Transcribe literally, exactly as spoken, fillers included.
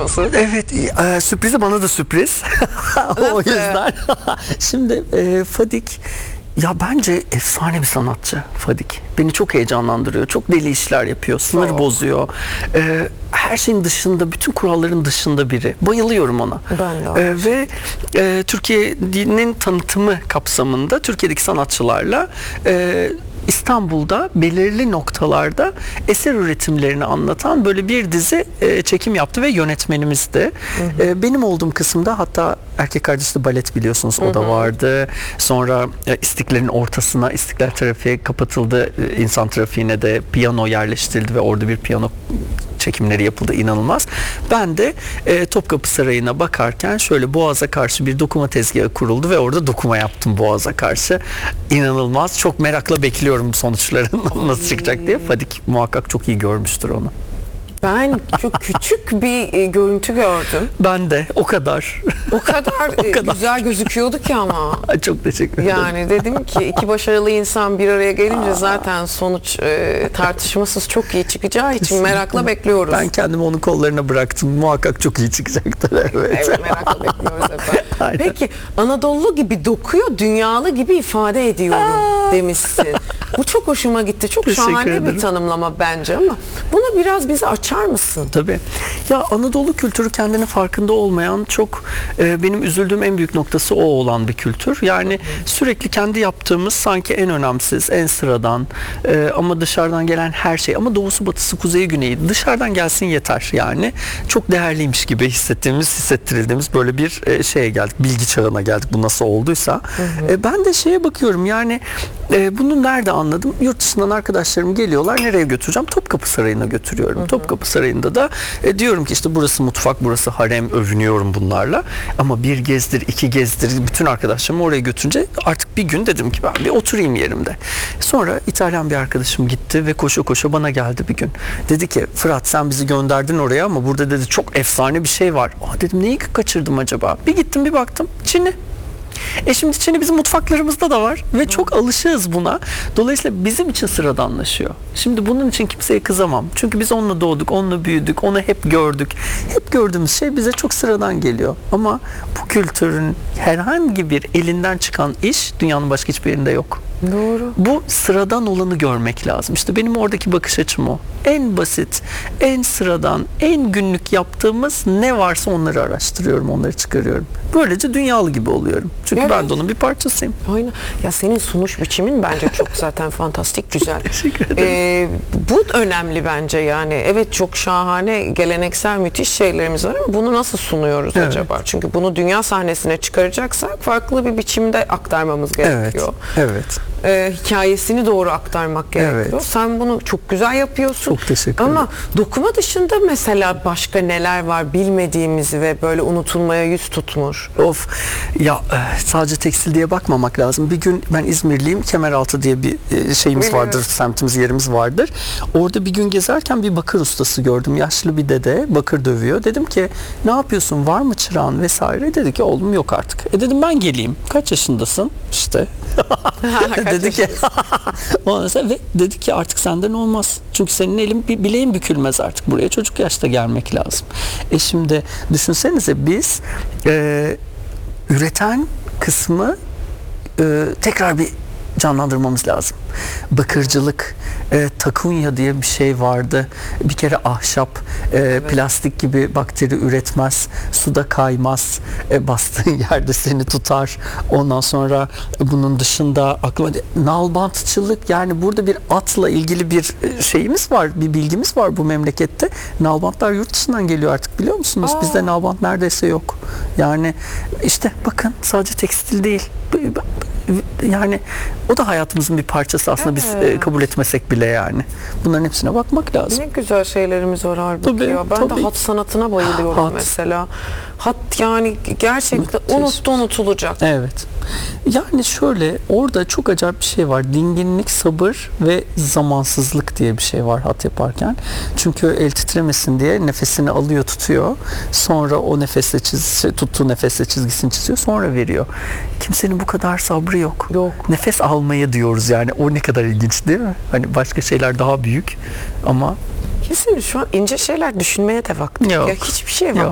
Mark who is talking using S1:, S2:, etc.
S1: nasıl?
S2: Evet, e, sürprizi bana da sürpriz. O yüzden. Şimdi e, Fadik, ya bence efsane bir sanatçı Fadik. Beni çok heyecanlandırıyor. Çok deli işler yapıyor. Sınır
S1: Çok.
S2: bozuyor. E, her şeyin dışında, bütün kuralların dışında biri. Bayılıyorum ona.
S1: Ben de.
S2: E, ve e, Türkiye'nin tanıtımı kapsamında Türkiye'deki sanatçılarla e, İstanbul'da belirli noktalarda eser üretimlerini anlatan böyle bir dizi e, çekim yaptı ve yönetmenimiz de. Hı hı. E, benim olduğum kısımda hatta erkek kardeşli balet biliyorsunuz, o hı hı. da vardı. Sonra e, İstiklal'in ortasına, İstiklal trafiğe kapatıldı. E, insan trafiğine de piyano yerleştirildi ve orada bir piyano çekimleri yapıldı, inanılmaz. Ben de e, Topkapı Sarayı'na bakarken şöyle Boğaz'a karşı bir dokuma tezgahı kuruldu ve orada dokuma yaptım Boğaz'a karşı. İnanılmaz. Çok merakla bekliyorum sonuçların nasıl çıkacak diye. Fadik muhakkak çok iyi görmüştür onu.
S1: Ben çok küçük bir e, görüntü gördüm.
S2: Ben de o kadar.
S1: O kadar,
S2: O
S1: e,
S2: kadar.
S1: güzel gözüküyordu ki ama.
S2: Çok teşekkür ederim.
S1: Yani dedim ki iki başarılı insan bir araya gelince zaten sonuç e, tartışmasız çok iyi çıkacağı için merakla bekliyoruz.
S2: Ben kendimi onun kollarına bıraktım. Muhakkak çok iyi çıkacaktır. Evet,
S1: evet merakla bekliyoruz efendim.
S2: Aynen.
S1: Peki Anadolu gibi dokuyor, dünyalı gibi ifade ediyorum demişsin. Bu çok hoşuma gitti. Çok
S2: Teşekkür
S1: şahane
S2: ederim.
S1: bir tanımlama bence ama bunu biraz bize açar mısın?
S2: Tabii. Ya Anadolu kültürü kendinin farkında olmayan, çok e, benim üzüldüğüm en büyük noktası o olan bir kültür. Yani sürekli kendi yaptığımız sanki en önemsiz, en sıradan e, ama dışarıdan gelen her şey, ama doğusu, batısı, kuzeyi, güneyi dışarıdan gelsin yeter yani. Çok değerliymiş gibi hissettiğimiz, hissettirildiğimiz böyle bir e, şeye geldik. Bilgi çağına geldik. Bu nasıl olduysa. Hı hı. E, ben de şeye bakıyorum yani e, bunu nerede anladım? Yurt dışından arkadaşlarım geliyorlar. Nereye götüreceğim? Topkapı Sarayı'na götürüyorum. Hı hı. Topkapı Sarayı'nda da e, diyorum ki işte burası mutfak, burası harem, övünüyorum bunlarla. Ama bir gezdir, iki gezdir, bütün arkadaşlarımı oraya götürünce artık bir gün dedim ki ben bir oturayım yerimde. Sonra İtalyan bir arkadaşım gitti ve koşa koşa bana geldi bir gün. Dedi ki Fırat, sen bizi gönderdin oraya ama burada dedi çok efsane bir şey var. Aa, dedim neyi kaçırdım acaba? Bir gittim bir baktım, Çin'i. E şimdi Çin'i bizim mutfaklarımızda da var ve çok alışığız buna. Dolayısıyla bizim için sıradanlaşıyor. Şimdi bunun için kimseye kızamam. Çünkü biz onunla doğduk, onunla büyüdük, onu hep gördük. Hep gördüğümüz şey bize çok sıradan geliyor. Ama bu kültürün herhangi bir elinden çıkan iş dünyanın başka hiçbir yerinde yok.
S1: Doğru.
S2: Bu sıradan olanı görmek lazım. İşte benim oradaki bakış açım o. En basit, en sıradan, en günlük yaptığımız ne varsa onları araştırıyorum, onları çıkarıyorum. Böylece dünyalı gibi oluyorum. Çünkü evet, ben de onun bir parçasıyım.
S1: Aynen. Ya senin sunuş biçimin bence çok zaten fantastik, güzel.
S2: Teşekkür ederim.
S1: Ee, bu önemli bence yani. Evet, çok şahane, geleneksel müthiş şeylerimiz var ama bunu nasıl sunuyoruz evet. acaba? Çünkü bunu dünya sahnesine çıkaracaksak farklı bir biçimde aktarmamız gerekiyor.
S2: Evet. Evet.
S1: Ee, hikayesini doğru aktarmak gerekiyor.
S2: Evet.
S1: Sen bunu çok güzel yapıyorsun.
S2: Çok teşekkür ederim.
S1: Ama dokuma dışında mesela başka neler var bilmediğimiz ve böyle unutulmaya yüz tutmuş?
S2: Of. Ya sadece tekstil diye bakmamak lazım. Bir gün ben İzmirliyim. Kemeraltı diye bir şeyimiz
S1: Biliyorum.
S2: vardır. Semtimiz, yerimiz vardır. Orada bir gün gezerken bir bakır ustası gördüm. Yaşlı bir dede bakır dövüyor. Dedim ki ne yapıyorsun? Var mı çırağın vesaire? Dedi ki oğlum yok artık. E dedim ben geleyim. Kaç yaşındasın? İşte. dedi ki ve dedi ki artık senden olmaz. Çünkü senin elin bileğin bükülmez artık. Buraya çocuk yaşta gelmek lazım. E şimdi düşünsenize biz e, üreten kısmı e, tekrar bir canlandırmamız lazım. Bakırcılık, e, takunya diye bir şey vardı. Bir kere ahşap, e, evet. plastik gibi bakteri üretmez, suda kaymaz, e, bastığın yerde seni tutar. Ondan sonra bunun dışında aklıma nalbantçılık, yani burada bir atla ilgili bir şeyimiz var, bir bilgimiz var bu memlekette. Nalbantlar yurt dışından geliyor artık, biliyor musunuz? Aa. Bizde nalbant neredeyse yok. Yani işte bakın, sadece tekstil değil. Yani o da hayatımızın bir parçası aslında, evet. biz e, kabul etmesek bile yani. Bunların hepsine bakmak lazım.
S1: Ne güzel şeylerimiz var halbuki tabii, ya. Ben tabii. de hat sanatına bayılıyorum hat. mesela. Hat yani gerçekten unuttu unutulacak.
S2: Evet. Yani şöyle, orada çok acayip bir şey var. Dinginlik, sabır ve zamansızlık diye bir şey var hat yaparken. Çünkü el titremesin diye nefesini alıyor, tutuyor. Sonra o nefesle çiz, tuttuğu nefesle çizgisini çiziyor, sonra veriyor. Kimsenin bu kadar sabrı yok.
S1: Yok.
S2: Nefes almaya diyoruz yani. O ne kadar ilginç değil mi? Hani başka şeyler daha büyük ama
S1: kesin şu an ince şeyler düşünmeye de vaktim yok. Ya hiçbir şey var.